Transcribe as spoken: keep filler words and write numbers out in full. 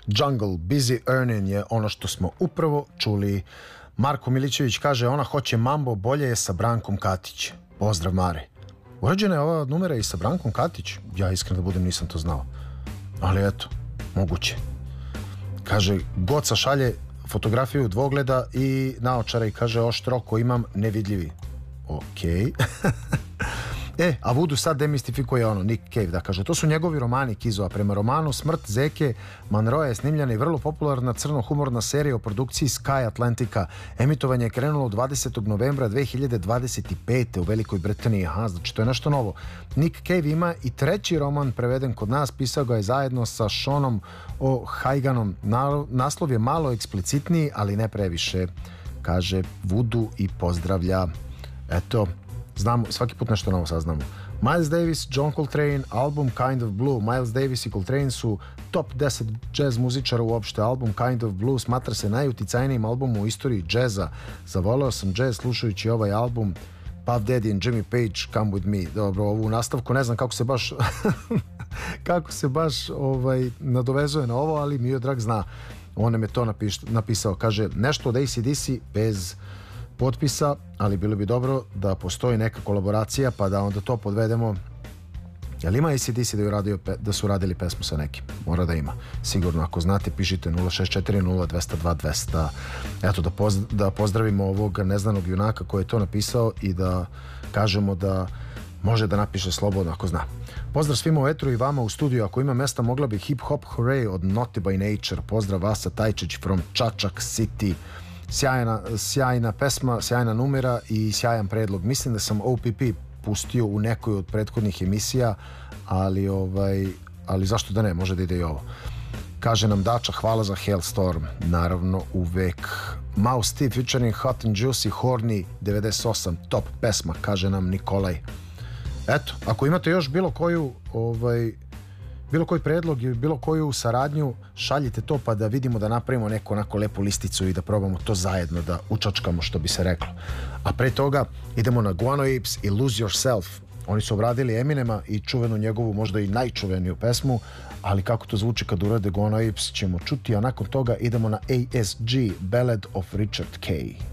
Jungle, Busy Earning je ono što smo upravo čuli. Marko Milićević kaže, ona hoće mambo, bolje je sa Brankom Katić. Pozdrav Mare. Urađena je ova numera i sa Brankom Katić? Ja iskreno da budem nisam to znao. Ali eto, moguće. Kaže, Goca šalje fotografiju dvogleda i naočara i kaže, oštro ko imam nevidljivi. Okej. E, a Vudu sad demistifikuje ono, Nick Cave, da kaže, to su njegovi romani, Kizo, a prema romanu Smrt Zeke Manroa je snimljena i vrlo popularna crno-humorna serija o produkciji Sky Atlantica. Emitovanje je krenulo dvadesetog novembra dve hiljade dvadeset pete u Velikoj Britaniji. Aha, znači to je nešto novo. Nick Cave ima i treći roman preveden kod nas, pisao ga je zajedno sa Seanom O'Haiganom. Na, naslov je malo eksplicitniji, ali ne previše, kaže Vudu i pozdravlja. Eto, znamo, svaki put nešto novo saznamo. Miles Davis, John Coltrane, album Kind of Blue. Miles Davis i Coltrane su top deset jazz muzičara uopšte. Album Kind of Blue smatra se najuticajnijim albumom u istoriji džeza. Zavoleo sam džez slušajući ovaj album. Puff Daddy and Jimmy Page, Come With Me. Dobro, ovu nastavku ne znam kako se baš kako se baš ovaj, nadovezuje na ovo, ali Miodrag zna. On nam je to napiš, napisao. Kaže, nešto od A C D C bez potpisa, ali bilo bi dobro da postoji neka kolaboracija pa da onda to podvedemo. Jel ima A C D C da, radio, da su radili pesmu sa nekim? Mora da ima. Sigurno, ako znate, pišite nula šest četiri nula dva nula dva dvesta. Eto, da, poz, da pozdravimo ovog neznanog junaka koji je to napisao i da kažemo da može da napiše slobodno ako zna. Pozdrav svima u etru i vama u studiju. Ako ima mesta, mogla bi Hip Hop Hooray od Naughty by Nature. Pozdrav Vasa Tajčić from Čačak City. Sjajna, sjajna pesma, sjajna numera i sjajan predlog. Mislim da sam O P P pustio u nekoj od prethodnih emisija, ali ovaj, ali zašto da ne, može da ide i ovo. Kaže nam Dača, hvala za Hailstorm, naravno uvek. Mouse Steve featuring Hot and Juicy Horny devedeset osam, top pesma, kaže nam Nikolaj. Eto, ako imate još bilo koju ovaj, bilo koji predlog ili bilo koju saradnju, šaljite to pa da vidimo da napravimo neku onako lepu listicu i da probamo to zajedno da učačkamo, što bi se reklo. A pre toga idemo na Guano Apes i Lose Yourself. Oni su obradili Eminema i čuvenu njegovu, možda i najčuveniju pesmu, ali kako to zvuči kad urade Guano Apes ćemo čuti, a nakon toga idemo na A S G, Ballad of Richard Kay.